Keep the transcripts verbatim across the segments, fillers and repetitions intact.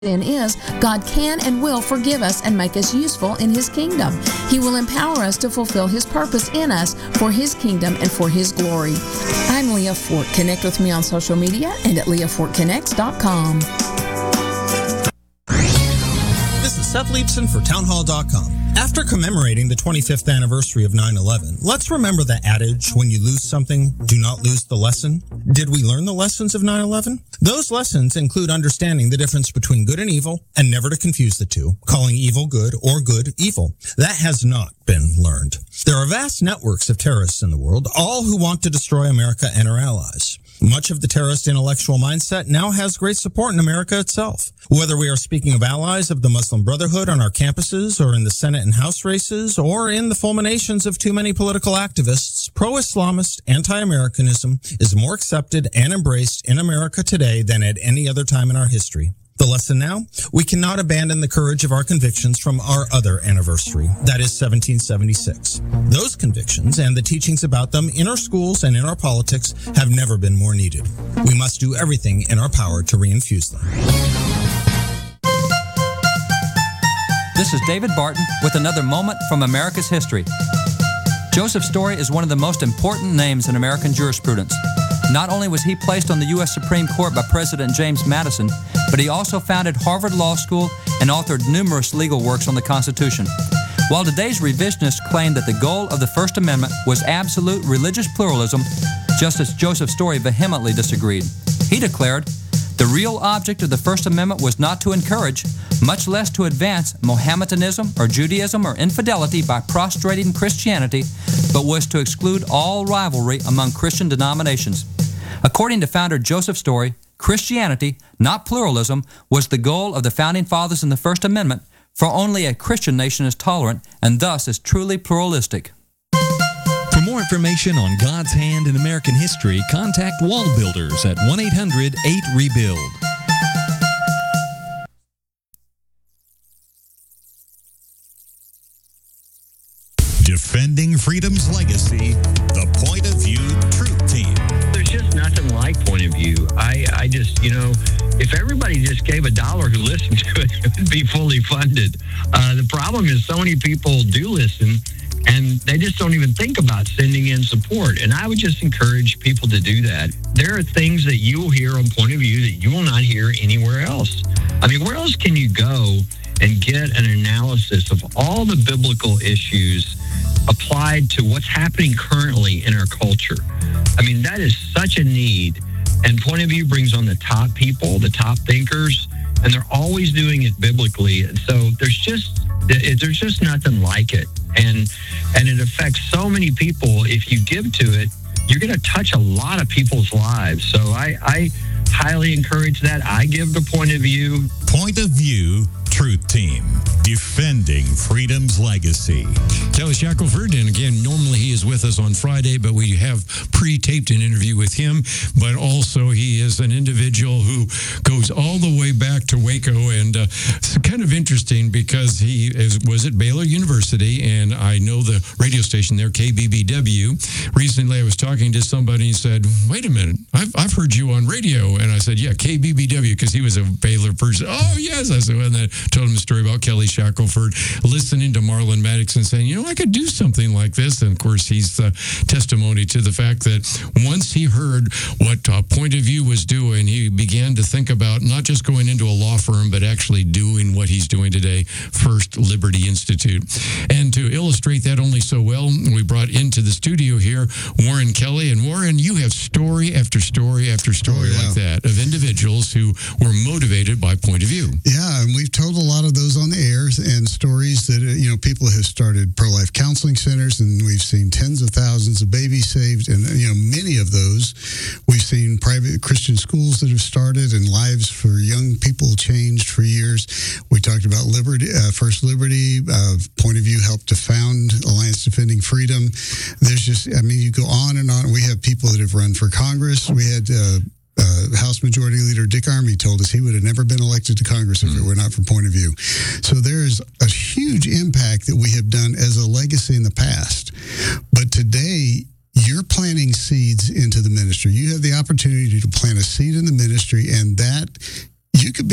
sin is, God can and will forgive us and make us useful in His kingdom. He will empower us to fulfill His purpose in us for His kingdom and for His glory. I'm Leah Fort. Connect with me on social media and at leah fort connects dot com. This is Seth Leibson for townhall dot com. After commemorating the twenty-fifth anniversary of nine eleven, let's remember the adage, when you lose something, do not lose the lesson. Did we learn the lessons of nine eleven? Those lessons include understanding the difference between good and evil and never to confuse the two, calling evil good or good evil. That has not been learned. There are vast networks of terrorists in the world, all who want to destroy America and our allies. Much of the terrorist intellectual mindset now has great support in America itself. Whether we are speaking of allies of the Muslim Brotherhood on our campuses or in the Senate and House races or in the fulminations of too many political activists, pro-Islamist anti-Americanism is more accepted and embraced in America today than at any other time in our history. The lesson now? We cannot abandon the courage of our convictions from our other anniversary, that is seventeen seventy-six. Those convictions and the teachings about them in our schools and in our politics have never been more needed. We must do everything in our power to reinfuse them. This is David Barton with another moment from America's history. Joseph Story is one of the most important names in American jurisprudence. Not only was he placed on the U S Supreme Court by President James Madison, but he also founded Harvard Law School and authored numerous legal works on the Constitution. While today's revisionists claim that the goal of the First Amendment was absolute religious pluralism, Justice Joseph Story vehemently disagreed. He declared, "The real object of the First Amendment was not to encourage, much less to advance, Mohammedanism or Judaism or infidelity by prostrating Christianity, but was to exclude all rivalry among Christian denominations." According to founder Joseph Story, Christianity, not pluralism, was the goal of the Founding Fathers in the First Amendment, for only a Christian nation is tolerant and thus is truly pluralistic. For more information on God's hand in American history, contact Wall Builders at one eight hundred eight rebuild. Defending Freedom's legacy, the Point of View Truth Team. There's just nothing like Point of View. I, I just, you know, if everybody just gave a dollar who listened to it, it would be fully funded. Uh, the problem is so many people do listen, and they just don't even think about sending in support. And I would just encourage people to do that. There are things that you will hear on Point of View that you will not hear anywhere else. I mean, where else can you go and get an analysis of all the biblical issues applied to what's happening currently in our culture? I mean, that is such a need. And Point of View brings on the top people, the top thinkers, and they're always doing it biblically. And so there's just there's just nothing like it. And and it affects so many people. If you give to it, you're going to touch a lot of people's lives. So I, I highly encourage that. I give the Point of View. Point of View Truth Team, defending freedom's legacy. Kelly Shackelford, and again, normally he is with us on Friday, but we have pre-taped an interview with him. But also, he is an individual who goes all the way back to Waco, and uh, it's kind of interesting because he is, was at Baylor University, and I know the radio station there, K B B W. Recently, I was talking to somebody and said, "Wait a minute, I've I've heard you on radio," and I said, "Yeah, K B B W," because he was a Baylor person. "Oh yes," I said, and then told him a story about Kelly Shackelford listening to Marlon Maddox and saying, "You know, I could do something like this." And of course, he's uh, testimony to the fact that once he heard what uh, Point of View was doing, he began to think about not just going into a law firm, but actually doing what he's doing today, First Liberty Institute. And to illustrate that only so well, we brought into the studio here Warren Kelly. And Warren, you have story after story after story oh, yeah. like that of individuals who were motivated by Point of View. Yeah, and we've told a lot of those on the air, and stories that, you know, people have started pro-life counseling centers, and we've seen tens of thousands of babies saved, and, you know, many of those we've seen private Christian schools that have started, and lives for young people changed for years. We talked about Liberty, uh, First Liberty, uh, Point of View helped to found Alliance Defending Freedom. There's just, I mean, you go on and on. We have people that have run for Congress. We had uh, Uh, House Majority Leader Dick Armey told us he would have never been elected to Congress if mm. it were not for Point of View. So there is a huge impact that we have done as a legacy in the past. But today, you're planting seeds into the ministry. You have the opportunity to plant a seed in the ministry, and that you could be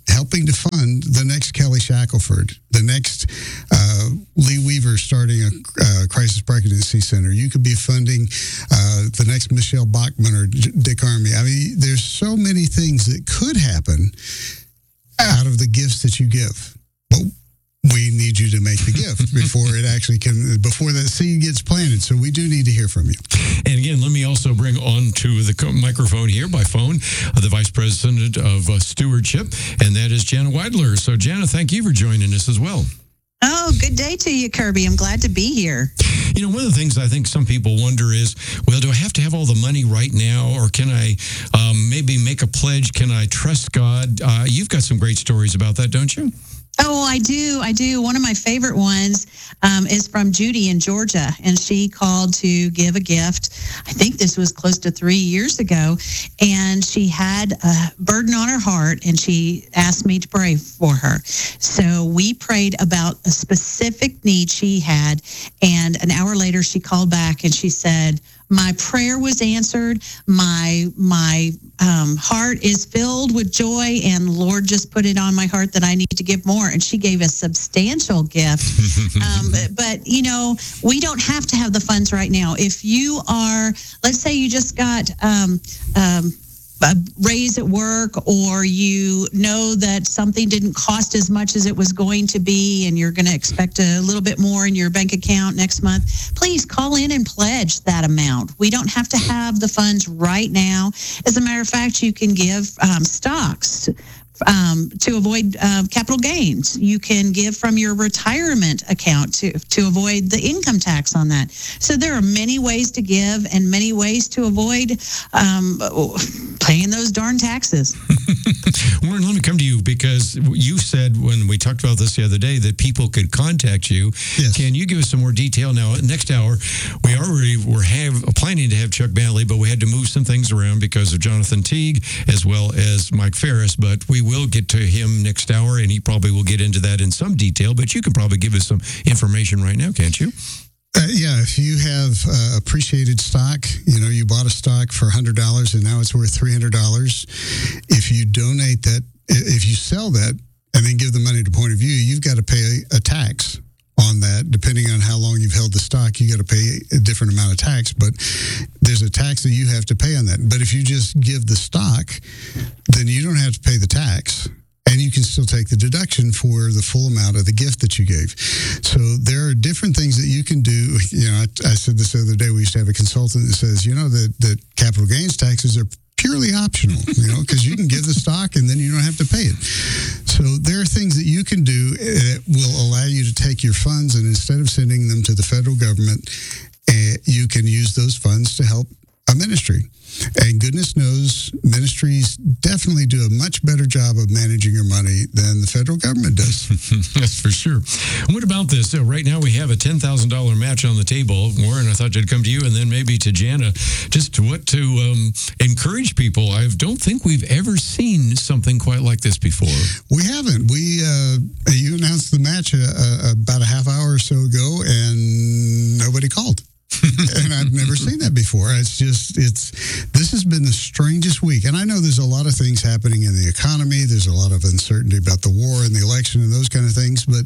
helping to fund the next Kelly Shackelford, the next uh, Lee Weaver starting a uh, crisis pregnancy center. You could be funding uh, the next Michelle Bachman or Dick Armey. I mean, there's so many things that could happen out of the gifts that you give. But we need you to make the gift before it actually can, before that seed gets planted. So we do need to hear from you. And again, let me also bring on to the microphone here by phone uh, the Vice President of uh, Stewardship, and that is Jana Weidler. So, Jana, thank you for joining us as well. Oh, good day to you, Kirby. I'm glad to be here. You know, one of the things I think some people wonder is, well, do I have to have all the money right now, or can I um, maybe make a pledge? Can I trust God? Uh, you've got some great stories about that, don't you? Oh, I do. I do. One of my favorite ones um, is from Judy in Georgia, and she called to give a gift. I think this was close to three years ago, and she had a burden on her heart, and she asked me to pray for her. So we prayed about a specific need she had, and an hour later she called back and she said, my prayer was answered. My my um, heart is filled with joy, and Lord just put it on my heart that I need to give more. And she gave a substantial gift. um, but, but, you know, we don't have to have the funds right now. If you are, let's say you just got um, um, a raise at work, or you know that something didn't cost as much as it was going to be, and you're going to expect a little bit more in your bank account next month, please call in and pledge that amount. We don't have to have the funds right now. As a matter of fact, you can give um, stocks Um, to avoid uh, capital gains. You can give from your retirement account to, to avoid the income tax on that. So there are many ways to give and many ways to avoid um, paying those darn taxes. Warren, let me come to you, because you said when we talked about this the other day that people could contact you. Yes. Can you give us some more detail? Now, next hour, we already were have, planning to have Chuck Bentley, but we had to move some things around because of Jonathan Teague as well as Mike Ferris. But we will get to him next hour, and he probably will get into that in some detail. But you can probably give us some information right now, can't you? Uh, yeah, if you have uh, appreciated stock, you know, you bought a stock for one hundred dollars and now it's worth three hundred dollars. If you donate that, if you sell that and then give the money to Point of View, you've got to pay a tax on that. Depending on how long you've held the stock, you got to pay a different amount of tax, but there's a tax that you have to pay on that. But if you just give the stock, then you don't have to pay the tax, and you can still take the deduction for the full amount of the gift that you gave. So there are different things that you can do. You know, I, I said this the other day, we used to have a consultant that says, you know, that, that capital gains taxes are purely optional, you know, because you can give the stock and then you don't have to pay it. So there are things that you can do that will allow you to take your funds, and instead of sending them to the federal government, uh, you can use those funds to help a ministry. And goodness knows, ministries definitely do a much better job of managing your money than the federal government does. That's for sure. What about this? So right now we have a ten thousand dollars match on the table. Warren, I thought I'd come to you and then maybe to Jana, just to what to um, encourage people. I don't think we've ever seen something quite like this before. We haven't. We uh, you announced the match uh, uh, about a half hour or so ago, and nobody called. And I've never seen that before. It's just, it's, this has been the strangest week. And I know there's a lot of things happening in the economy. There's a lot of uncertainty about the war and the election and those kind of things. But,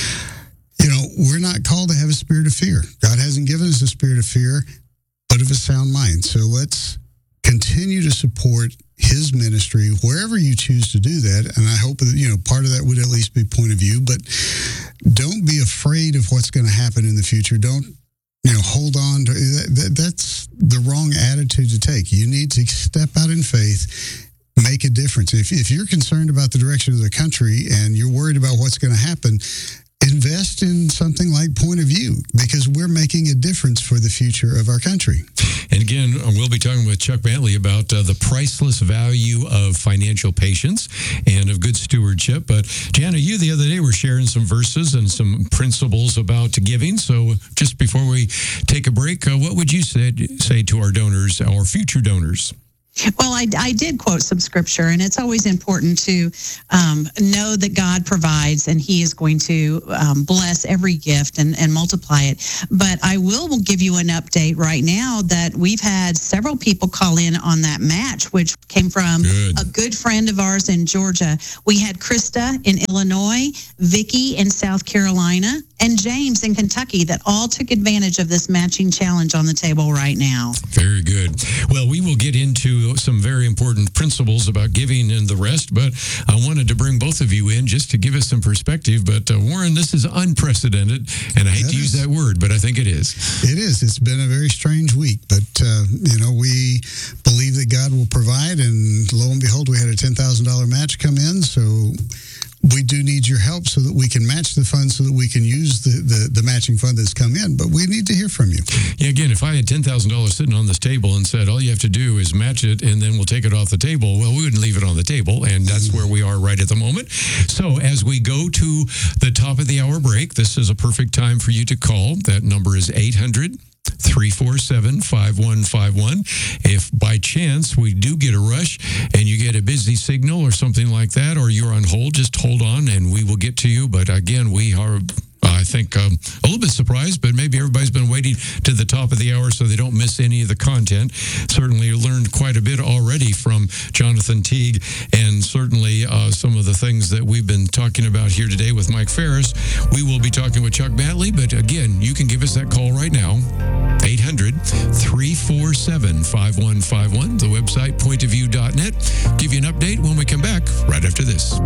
you know, we're not called to have a spirit of fear. God hasn't given us a spirit of fear, but of a sound mind. So let's continue to support his ministry wherever you choose to do that. And I hope that, you know, part of that would at least be Point of View. But don't be afraid of what's going to happen in the future. Don't, you know, hold on to that, that. That's the wrong attitude to take. You need to step out in faith, make a difference. If, if you're concerned about the direction of the country and you're worried about what's going to happen, invest in something like Point of View, because we're making a difference for the future of our country. And again, we'll be talking with Chuck Bentley about uh, the priceless value of financial patience and of good stewardship. But Jana, you the other day were sharing some verses and some principles about giving. So just before we take a break, uh, what would you say, say to our donors, our future donors? Well, I, I did quote some scripture, and it's always important to um, know that God provides, and He is going to um, bless every gift and, and multiply it. But I will give you an update right now that we've had several people call in on that match, which came from good. a good friend of ours in Georgia. We had Krista in Illinois, Vicky in South Carolina, and James in Kentucky that all took advantage of this matching challenge on the table right now. Very good. Well, we will get into some very important principles about giving and the rest, but I wanted to bring both of you in just to give us some perspective. But uh, Warren, this is unprecedented, and I hate that to is. use that word, but I think it is. It is. It's been a very strange week, but uh, you know, we believe that God will provide, and lo and behold, we had a ten thousand dollars match come in, so we do need your help so that we can match the funds so that we can use the, the, the matching fund that's come in. But we need to hear from you. Yeah, again, if I had ten thousand dollars sitting on this table and said, all you have to do is match it and then we'll take it off the table, well, we wouldn't leave it on the table. And that's where we are right at the moment. So as we go to the top of the hour break, this is a perfect time for you to call. That number is eight hundred, three four seven, five one five one. If by chance we do get a rush and you get a busy signal or something like that, or you're on hold, just hold on and we will get to you. But again, we are, I think, um, a little bit surprised, but maybe everybody's been waiting to the top of the hour so they don't miss any of the content. Certainly learned quite a bit already from Jonathan Teague, and certainly uh, some of the things that we've been talking about here today with Mike Ferris. We will be talking with Chuck Batley, but again, you can give us that call right now. eight hundred, three four seven, five one five one. The website, point of view dot net. Give you an update when we come back right after this.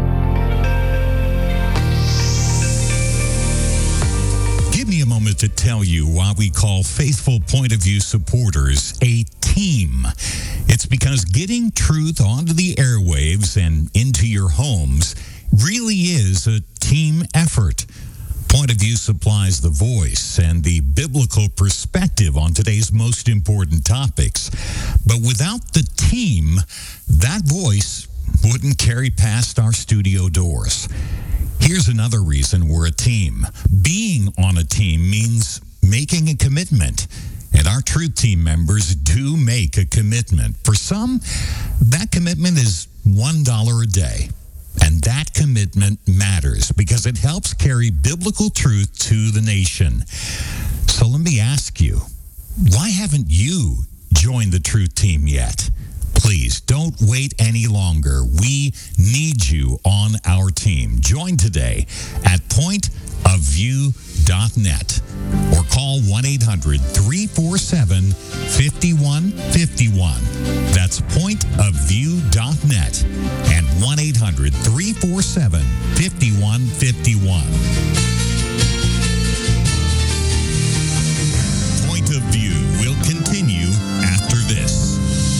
Give me a moment to tell you why we call faithful Point of View supporters a team. It's because getting truth onto the airwaves and into your homes really is a team effort. Point of View supplies the voice and the biblical perspective on today's most important topics. But without the team, that voice wouldn't carry past our studio doors. Here's another reason we're a team. Being on a team means making a commitment. And our Truth Team members do make a commitment. For some, that commitment is one dollar a day. And that commitment matters because it helps carry biblical truth to the nation. So let me ask you, why haven't you joined the Truth Team yet? Please don't wait any longer. We need you on our team. Join today at point of view dot net or call one eight hundred, three four seven, five one five one. That's point of view dot net and one eight hundred, three four seven, five one five one. Point of View will continue after this.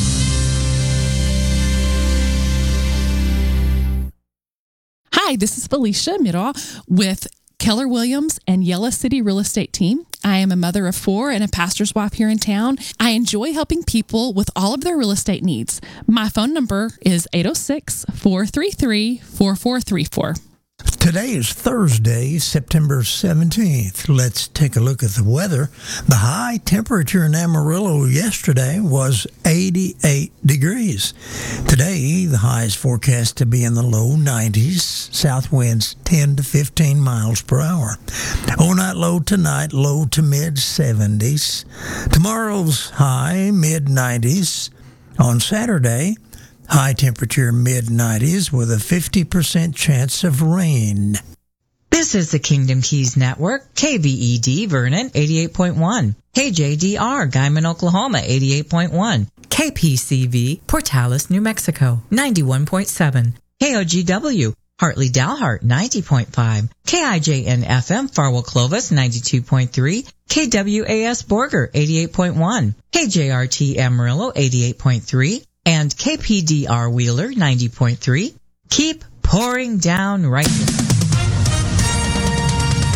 Hi, this is Felicia Middaw with Keller Williams and Yella City Real Estate Team. I am a mother of four and a pastor's wife here in town. I enjoy helping people with all of their real estate needs. My phone number is eight oh six, four three three, four four three four. Today is Thursday, September seventeenth. Let's take a look at the weather. The high temperature in Amarillo yesterday was eighty-eight degrees. Today, the high is forecast to be in the low nineties, south winds ten to fifteen miles per hour. Overnight low tonight, low to mid seventies. Tomorrow's high, mid nineties. On Saturday, high temperature mid nineties with a fifty percent chance of rain. This is the Kingdom Keys Network, K V E D Vernon eighty-eight point one, K J D R Guyman, Oklahoma eighty-eight point one, K P C V Portales, New Mexico ninety-one point seven, K O G W Hartley Dalhart ninety point five, K I J N F M Farwell Clovis ninety-two point three, K W A S Borger eighty-eight point one, K J R T Amarillo eighty-eight point three, and K P D R Wheeler ninety point three. Keep pouring down righteousness.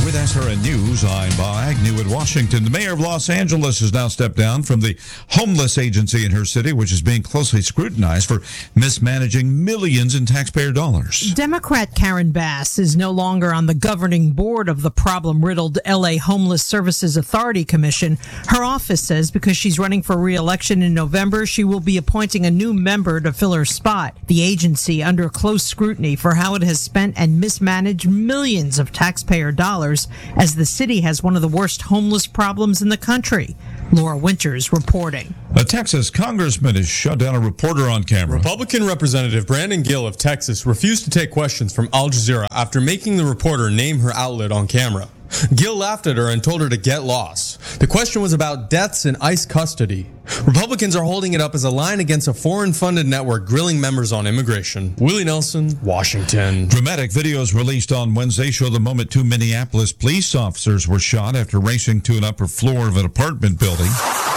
With S R N News, I'm Bob Agnew in Washington. The mayor of Los Angeles has now stepped down from the homeless agency in her city, which is being closely scrutinized for mismanaging millions in taxpayer dollars. Democrat Karen Bass is no longer on the governing board of the problem-riddled L A Homeless Services Authority Commission. Her office says because she's running for re-election in November, she will be appointing a new member to fill her spot. The agency under close scrutiny for how it has spent and mismanaged millions of taxpayer dollars, as the city has one of the worst homeless problems in the country. Laura Winters reporting. A Texas congressman has shut down a reporter on camera. Republican Representative Brandon Gill of Texas refused to take questions from Al Jazeera after making the reporter name her outlet on camera. Gill laughed at her and told her to get lost. The question was about deaths in ICE custody. Republicans are holding it up as a line against a foreign-funded network grilling members on immigration. Willie Nelson, Washington. Dramatic videos released on Wednesday show the moment two Minneapolis police officers were shot after racing to an upper floor of an apartment building.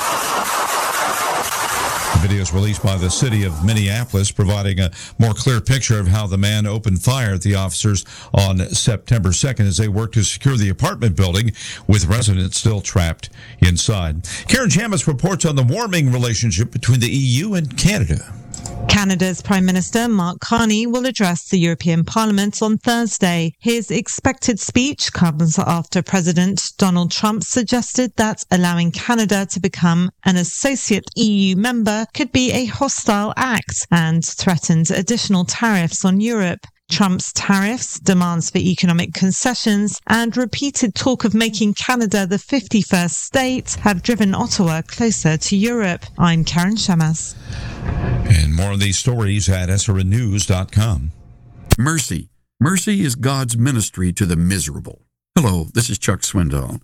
The videos released by the city of Minneapolis providing a more clear picture of how the man opened fire at the officers on September second as they worked to secure the apartment building with residents still trapped inside. Karen Jamis reports on the warming relationship between the E U and Canada. Canada's Prime Minister Mark Carney will address the European Parliament on Thursday. His expected speech comes after President Donald Trump suggested that allowing Canada to become an associate E U member could be a hostile act and threatened additional tariffs on Europe. Trump's tariffs, demands for economic concessions, and repeated talk of making Canada the fifty-first state have driven Ottawa closer to Europe. I'm Karen Shamas. And more of these stories at S R N news dot com. Mercy. Mercy is God's ministry to the miserable. Hello, this is Chuck Swindoll.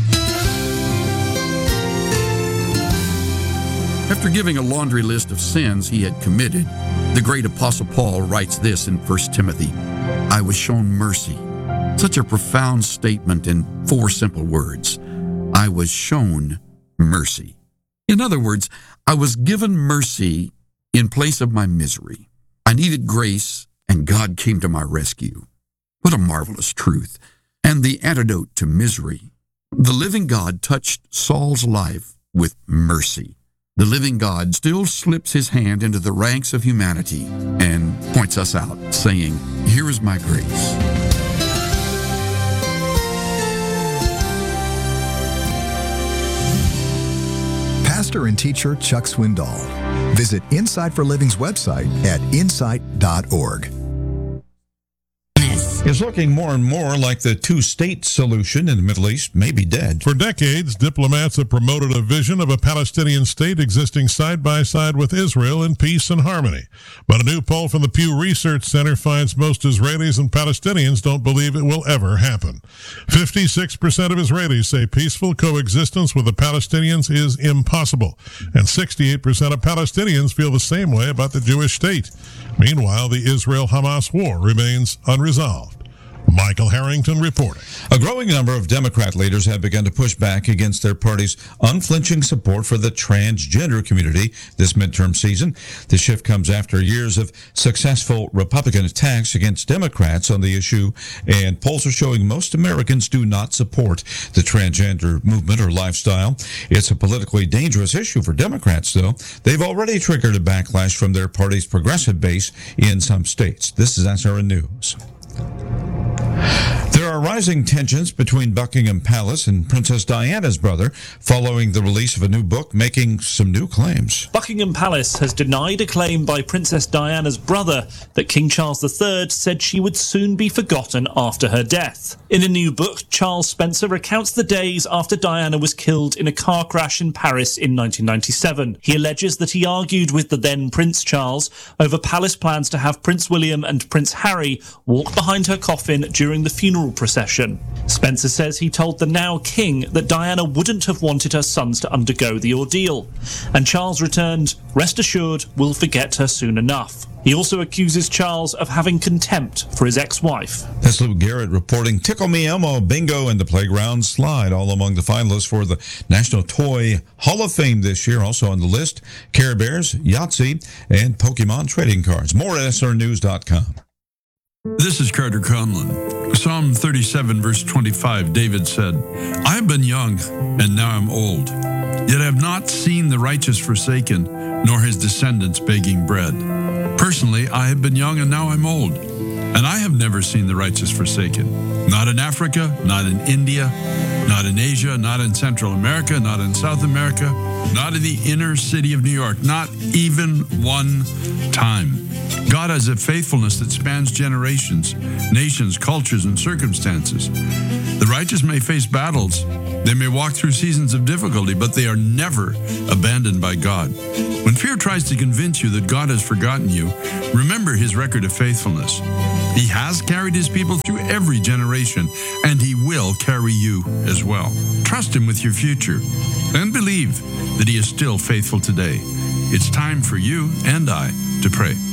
After giving a laundry list of sins he had committed, the great Apostle Paul writes this in First Timothy, I was shown mercy. Such a profound statement in four simple words. I was shown mercy. In other words, I was given mercy in place of my misery. I needed grace, and God came to my rescue. What a marvelous truth. And the antidote to misery. The living God touched Saul's life with mercy. The living God still slips his hand into the ranks of humanity and points us out, saying, here is my grace. Pastor and teacher Chuck Swindoll. Visit Insight for Living's website at insight dot org. Is looking more and more like the two-state solution in the Middle East may be dead. For decades, diplomats have promoted a vision of a Palestinian state existing side by side with Israel in peace and harmony. But a new poll from the Pew Research Center finds most Israelis and Palestinians don't believe it will ever happen. fifty-six percent of Israelis say peaceful coexistence with the Palestinians is impossible, and sixty-eight percent of Palestinians feel the same way about the Jewish state. Meanwhile, the Israel-Hamas war remains unresolved. Michael Harrington reporting. A growing number of Democrat leaders have begun to push back against their party's unflinching support for the transgender community this midterm season. The shift comes after years of successful Republican attacks against Democrats on the issue, and polls are showing most Americans do not support the transgender movement or lifestyle. It's a politically dangerous issue for Democrats, though. They've already triggered a backlash from their party's progressive base in some states. This is S R N News. There are rising tensions between Buckingham Palace and Princess Diana's brother following the release of a new book making some new claims. Buckingham Palace has denied a claim by Princess Diana's brother that King Charles the Third said she would soon be forgotten after her death. In a new book, Charles Spencer recounts the days after Diana was killed in a car crash in Paris in nineteen ninety-seven. He alleges that he argued with the then Prince Charles over palace plans to have Prince William and Prince Harry walk behind her coffin during the funeral procession. Spencer says he told the now king that Diana wouldn't have wanted her sons to undergo the ordeal. And Charles returned, "Rest assured, we'll forget her soon enough." He also accuses Charles of having contempt for his ex-wife. That's Lou Garrett reporting. Tickle Me Elmo, Bingo, and the Playground Slide, all among the finalists for the National Toy Hall of Fame this year. Also on the list, Care Bears, Yahtzee, and Pokemon trading cards. More at S R news dot com. This is Carter Conlon. Psalm thirty-seven, verse twenty-five, David said, I have been young, and now I'm old, yet I have not seen the righteous forsaken, nor his descendants begging bread. Personally, I have been young, and now I'm old, and I have never seen the righteous forsaken. Not in Africa, not in India, not in Asia, not in Central America, not in South America, not in the inner city of New York, not even one time. God has a faithfulness that spans generations, nations, cultures, and circumstances. The righteous may face battles. They may walk through seasons of difficulty, but they are never abandoned by God. When fear tries to convince you that God has forgotten you, remember his record of faithfulness. He has carried his people through every generation, and he will carry you as well. Trust him with your future, and believe that he is still faithful today. It's time for you and I to pray.